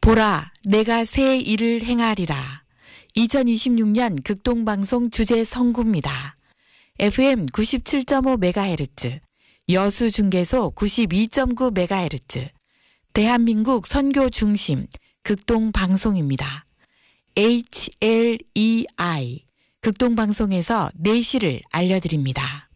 보라, 내가 새 일을 행하리라. 2026년 극동방송 주제 선구입니다. FM 97.5MHz, 여수중계소 92.9MHz, 대한민국 선교 중심 극동방송입니다. HLEI, 극동방송에서 내시를 알려드립니다.